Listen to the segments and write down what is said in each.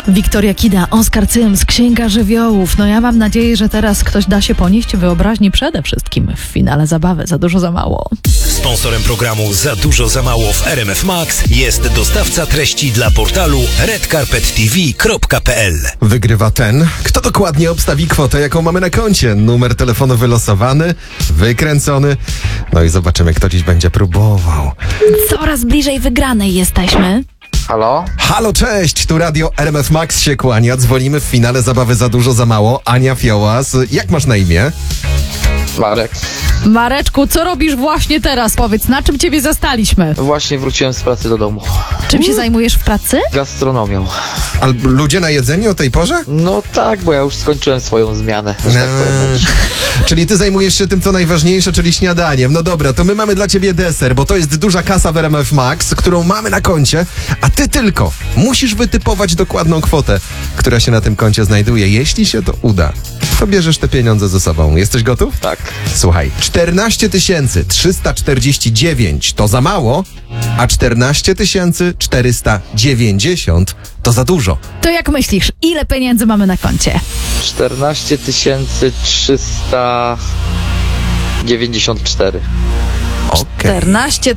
Wiktoria Kida, Oskar Cyms, Księga Żywiołów. No ja mam nadzieję, że teraz ktoś da się ponieść wyobraźni przede wszystkim w finale zabawy Za dużo, za mało. Sponsorem programu Za dużo, za mało w RMF Max jest dostawca treści dla portalu redcarpettv.pl. Wygrywa ten, kto dokładnie obstawi kwotę, jaką mamy na koncie. Numer telefonu wylosowany, wykręcony. No i zobaczymy, kto dziś będzie próbował. Coraz bliżej wygranej jesteśmy. Halo? Halo, cześć! Tu radio RMF Max się kłania. Dzwonimy w finale zabawy Za dużo, za mało. Ania Fiołas. Jak masz na imię? Marek. Mareczku, co robisz właśnie teraz? Powiedz, na czym ciebie zastaliśmy? Właśnie wróciłem z pracy do domu. Czym się zajmujesz w pracy? Gastronomią. A ludzie na jedzeniu o tej porze? No tak, bo ja już skończyłem swoją zmianę. Że tak powiem. Czyli ty zajmujesz się tym, co najważniejsze, czyli śniadaniem. No dobra, to my mamy dla ciebie deser, bo to jest duża kasa w RMF Max, którą mamy na koncie, a ty tylko musisz wytypować dokładną kwotę, która się na tym koncie znajduje. Jeśli się to uda, to bierzesz te pieniądze ze sobą. Jesteś gotów? Tak. Słuchaj, 14 349 to za mało, a 14 490 to za dużo. To jak myślisz, ile pieniędzy mamy na koncie? 14 394. Okej. 14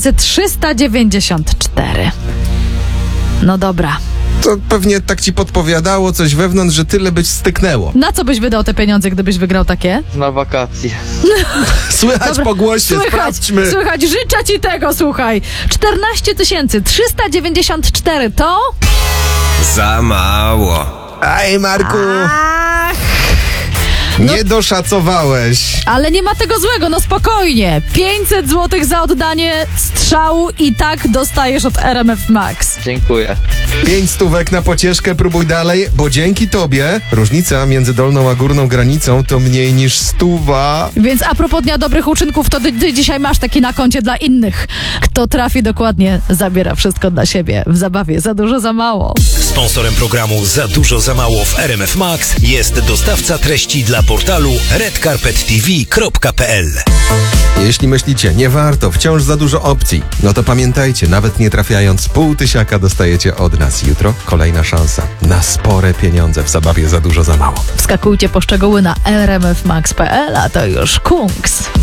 394. No dobra. To pewnie tak ci podpowiadało coś wewnątrz, że tyle być styknęło. Na co byś wydał te pieniądze, gdybyś wygrał takie? Na wakacje. Słychać Dobra, po głosie, sprawdźmy. Słychać, życzę ci tego, słuchaj. 14 394 to... Za mało. Ej, Marku, Ach, nie doszacowałeś. ale nie ma tego złego, no spokojnie. 500 zł za oddanie strzału i tak dostajesz od RMF Max. Dziękuję. 5 stówek na pocieszkę, próbuj dalej, bo dzięki tobie różnica między dolną a górną granicą to mniej niż 100. Więc a propos Dnia Dobrych Uczynków, to ty dzisiaj masz taki na koncie dla innych. Kto trafi dokładnie, zabiera wszystko dla siebie. W zabawie Za dużo, za mało. Sponsorem programu Za dużo, za mało w RMF Max jest dostawca treści dla portalu redcarpettv.pl. Jeśli myślicie, nie warto, wciąż za dużo opcji, no to pamiętajcie, nawet nie trafiając, 500 dostajecie od nas. Jutro kolejna szansa na spore pieniądze w zabawie Za dużo, za mało. Wskakujcie po szczegóły na rmfmax.pl, a to już Kungs.